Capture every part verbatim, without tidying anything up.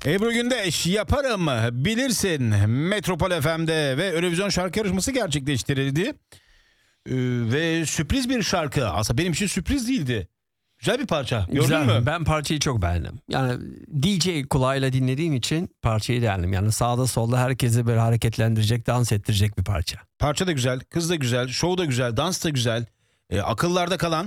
Ebru Gündeş yaparım bilirsin Metropol F M'de ve Eurovision şarkı yarışması gerçekleştirildi. Ee, ve sürpriz bir şarkı. Aslında benim için sürpriz değildi. Güzel bir parça. Gördün Güzel. mü? Ben parçayı çok beğendim. Yani D J kulağıyla dinlediğim için parçayı beğendim. Yani sağda solda herkesi böyle hareketlendirecek, dans ettirecek bir parça. Parça da güzel, kız da güzel, show da güzel, dans da güzel. Ee, akıllarda kalan.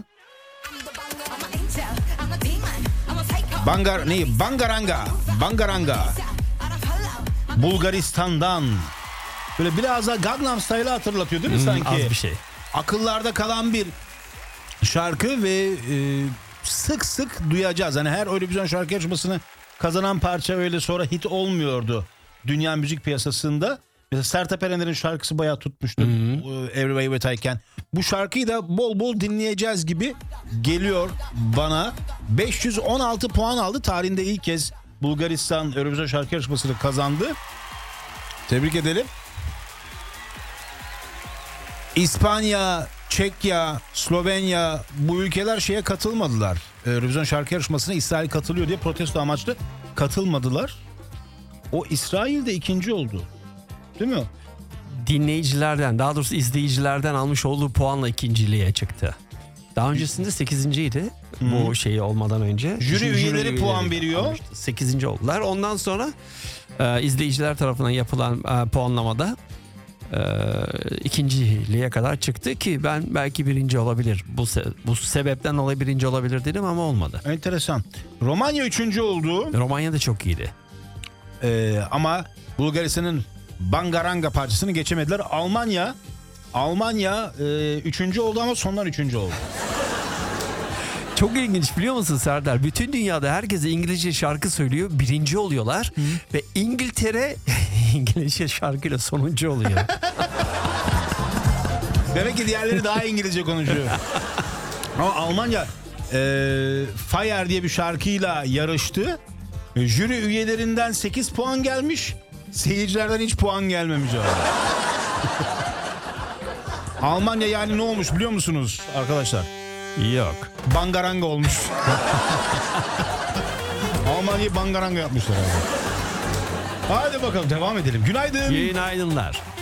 Bangar, ne? Bangaranga. Bangaranga. Bulgaristan'dan. Böyle biraz da Gangnam Style'ı hatırlatıyor değil mi Hmm, sanki? az bir şey. Akıllarda kalan bir şarkı ve e, sık sık duyacağız. Hani her Eurovision şarkı yarışmasını kazanan parça öyle sonra hit olmuyordu dünya müzik piyasasında. Mesela Sertab Erener'in şarkısı bayağı tutmuştu. Every Way But I Can. Bu şarkıyı da bol bol dinleyeceğiz gibi geliyor bana. beş yüz on altı puan aldı. Tarihinde ilk kez Bulgaristan Eurovision şarkı yarışmasını kazandı. Tebrik edelim. İspanya, Çekya, Slovenya bu ülkeler şeye katılmadılar. Eurovision şarkı yarışmasına İsrail katılıyor diye protesto amaçlı katılmadılar. O İsrail de ikinci oldu. Değil mi? Dinleyicilerden, daha doğrusu izleyicilerden almış olduğu puanla ikinciliğe çıktı. Daha öncesinde sekizinciydi bu şeyi olmadan önce. Jüri Jüri üyeleri puan veriyor. almıştı. sekizinci oldular. Ondan sonra e, izleyiciler tarafından yapılan e, puanlamada e, ikinciliğe kadar çıktı ki ben belki birinci olabilir. Bu se- bu sebepten dolayı birinci olabilir dedim ama olmadı. Enteresan. Romanya üçüncü oldu. Romanya da çok iyiydi. Ee, ama Bulgaristan'ın Bangaranga parçasını geçemediler. Almanya Almanya e, üçüncü oldu ama sondan üçüncü oldu. Çok ilginç biliyor musun Serdar? Bütün dünyada herkese İngilizce şarkı söylüyor. Birinci oluyorlar. Hı. Ve İngiltere İngilizce şarkıyla sonuncu oluyor. Demek ki diğerleri daha İngilizce konuşuyor. Ama Almanya e, Fire diye bir şarkıyla yarıştı. E, jüri üyelerinden sekiz puan gelmiş. Seyircilerden hiç puan gelmemiş abi. Almanya yani ne olmuş biliyor musunuz arkadaşlar? Yok. Bangaranga olmuş. Almanya'yı bangaranga yapmışlar abi. Hadi bakalım devam edelim. Günaydın. Günaydınlar.